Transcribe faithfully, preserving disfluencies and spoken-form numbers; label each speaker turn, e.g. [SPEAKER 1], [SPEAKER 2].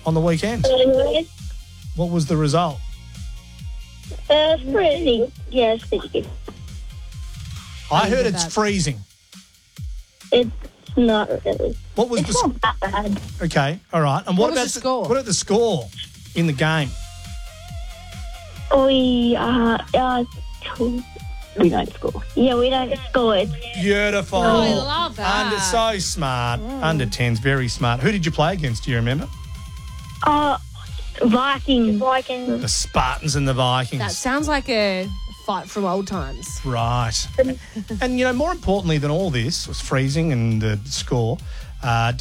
[SPEAKER 1] on the weekend?
[SPEAKER 2] Uh,
[SPEAKER 1] What was the result?
[SPEAKER 2] uh, freezing. Yes, it-
[SPEAKER 1] I
[SPEAKER 3] you
[SPEAKER 1] heard
[SPEAKER 3] did
[SPEAKER 1] it's
[SPEAKER 3] that.
[SPEAKER 1] freezing.
[SPEAKER 2] it's not really.
[SPEAKER 1] What was
[SPEAKER 2] It's
[SPEAKER 1] the...
[SPEAKER 2] not that bad.
[SPEAKER 1] Okay, all right. And what,
[SPEAKER 3] What was
[SPEAKER 1] about
[SPEAKER 3] the score?
[SPEAKER 1] What about the score in the game?
[SPEAKER 2] We, uh, uh, we don't score. Yeah, we don't score. It's
[SPEAKER 1] Beautiful.
[SPEAKER 3] Oh, I love that.
[SPEAKER 1] Under, so smart. Under tens, very smart. Who did you play against? Do you remember?
[SPEAKER 2] uh, Vikings. Vikings.
[SPEAKER 1] The Spartans and the Vikings.
[SPEAKER 3] That sounds like a fight from old times.
[SPEAKER 1] Right. And, you know, more importantly than all this was freezing and the score. Uh,